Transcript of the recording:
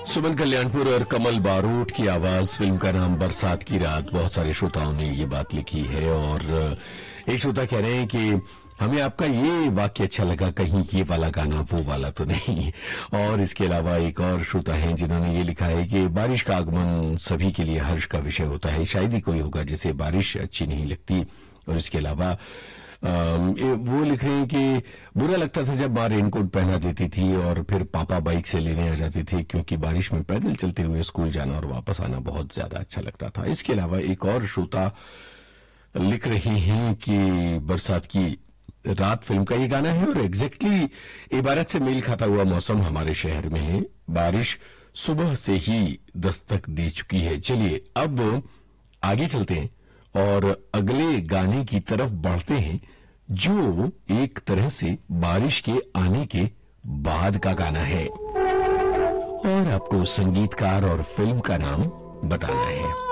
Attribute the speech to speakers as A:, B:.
A: सुमन कल्याणपुर और कमल बारोट की आवाज, फिल्म का नाम बरसात की रात। बहुत सारे श्रोताओं ने ये बात लिखी है और एक श्रोता कह रहे हैं कि हमें आपका ये वाक्य अच्छा लगा, कहीं ये वाला गाना वो वाला तो नहीं। और इसके अलावा एक और श्रोता हैं जिन्होंने ये लिखा है कि बारिश का आगमन सभी के लिए हर्ष का विषय होता है, शायद ही कोई होगा जिसे बारिश अच्छी नहीं लगती। और इसके अलावा वो लिख रहे हैं कि बुरा लगता था जब माँ रेनकोट पहना देती थी और फिर पापा बाइक से लेने आ जाते थे, क्योंकि बारिश में पैदल चलते हुए स्कूल जाना और वापस आना बहुत ज्यादा अच्छा लगता था। इसके अलावा एक और श्रोता लिख रही हैं कि बरसात की रात फिल्म का ये गाना है और एग्जैक्टली इबारत से मेल खाता हुआ मौसम हमारे शहर में है। बारिश सुबह से ही दस्तक दे चुकी है। चलिए अब आगे चलते हैं और अगले गाने की तरफ बढ़ते हैं, जो एक तरह से बारिश के आने के बाद का गाना है और आपको संगीतकार और फिल्म का नाम बताना है।